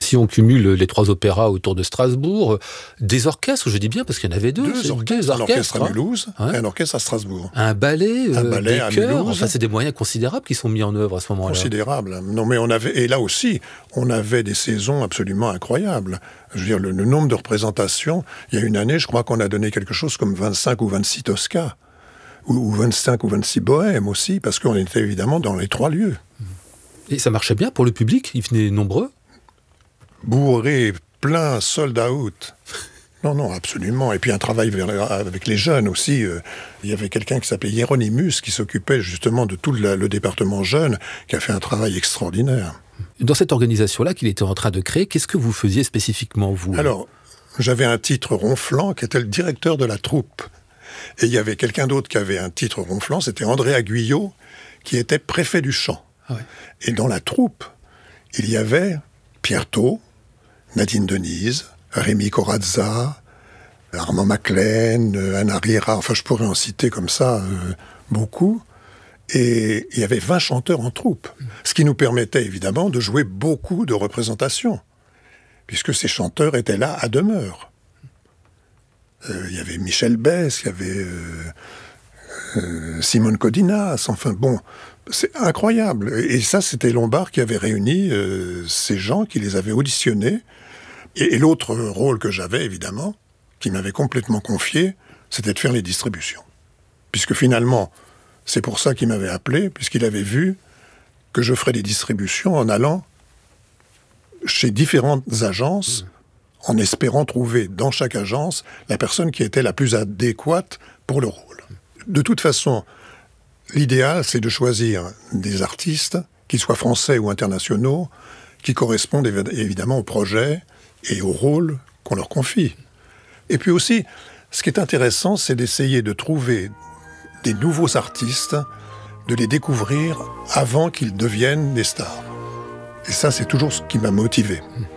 Si on cumule les 3 opéras autour de Strasbourg, des orchestres, je dis bien, parce qu'il y en avait deux orchestres. Un orchestre à Mulhouse et un orchestre à Strasbourg. Un ballet, des à chœurs, Mulhouse. enfin c'est des moyens considérables qui sont mis en œuvre à ce moment-là. Considérables. Non, mais et là aussi, on avait des saisons absolument incroyables. Je veux dire, le nombre de représentations, il y a une année, je crois qu'on a donné quelque chose comme 25 ou 26 Tosca, ou 25 ou 26 Bohèmes aussi, parce qu'on était évidemment dans les 3 lieux. Et ça marchait bien pour le public, ils venaient nombreux? Bourré, plein, sold out. Non, absolument. Et puis un travail avec les jeunes aussi. Il y avait quelqu'un qui s'appelait Hieronymus, qui s'occupait justement de tout le département jeune, qui a fait un travail extraordinaire. Dans cette organisation-là qu'il était en train de créer, qu'est-ce que vous faisiez spécifiquement, vous? Alors, j'avais un titre ronflant qui était le directeur de la troupe. Et il y avait quelqu'un d'autre qui avait un titre ronflant, c'était André Aguillot, qui était préfet du chant. Ah ouais. Et dans la troupe, il y avait Pierre Thau, Nadine Denise, Rémi Corazza, Armand Maclean, Anna Riera, enfin je pourrais en citer comme ça beaucoup. Et il y avait 20 chanteurs en troupe, ce qui nous permettait évidemment de jouer beaucoup de représentations, puisque ces chanteurs étaient là à demeure. Il y avait Michel Besse, il y avait Simone Codinas, enfin bon, c'est incroyable. Et ça, c'était Lombard qui avait réuni ces gens, qui les avait auditionnés. Et l'autre rôle que j'avais, évidemment, qui m'avait complètement confié, c'était de faire les distributions. Puisque finalement, c'est pour ça qu'il m'avait appelé, puisqu'il avait vu que je ferais des distributions en allant chez différentes agences, en espérant trouver dans chaque agence la personne qui était la plus adéquate pour le rôle. De toute façon, l'idéal, c'est de choisir des artistes, qu'ils soient français ou internationaux, qui correspondent évidemment au projet et au rôle qu'on leur confie. Et puis aussi, ce qui est intéressant, c'est d'essayer de trouver des nouveaux artistes, de les découvrir avant qu'ils deviennent des stars. Et ça, c'est toujours ce qui m'a motivé.